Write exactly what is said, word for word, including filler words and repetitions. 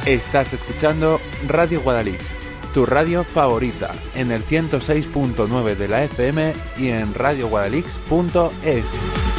Estás escuchando Radio Guadalix, tu radio favorita, en el ciento seis punto nueve de la F M y en radio guadalix punto es.